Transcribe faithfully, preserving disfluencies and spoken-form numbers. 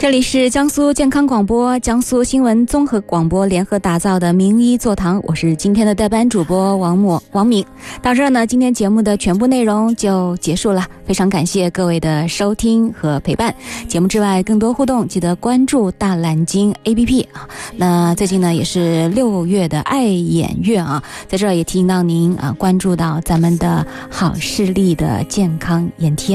这里是江苏健康广播、江苏新闻综合广播联合打造的名医座堂，我是今天的代班主播王默王敏。到这儿呢，今天节目的全部内容就结束了，非常感谢各位的收听和陪伴。节目之外更多互动，记得关注大蓝鲸 A P P 啊。那最近呢也是六月的爱眼月啊，在这儿也提醒到您啊，关注到咱们的好视力的健康眼贴。